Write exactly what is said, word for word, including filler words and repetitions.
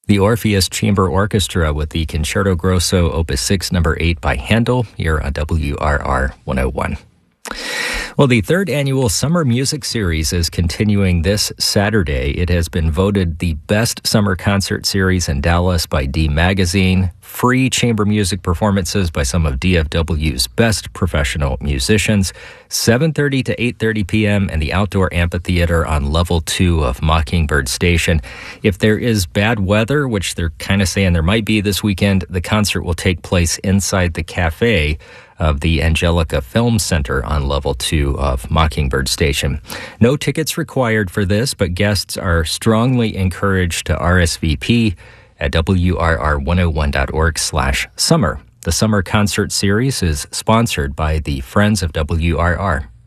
The Orpheus Chamber Orchestra with the Concerto Grosso Opus six, number eight by Handel, here on W R R one oh one. Well, the third annual Summer Music Series is continuing this Saturday. It has been voted the best summer concert series in Dallas by D Magazine. Free chamber music performances by some of D F W's best professional musicians. seven thirty to eight thirty p.m. in the outdoor amphitheater on level two of Mockingbird Station. If there is bad weather, which they're kind of saying there might be this weekend, the concert will take place inside the cafe of the Angelica Film Center on level two of Mockingbird Station. No tickets required for this, but guests are strongly encouraged to R S V P at W R R one oh one dot org slash summer. The summer concert series is sponsored by the Friends of W R R.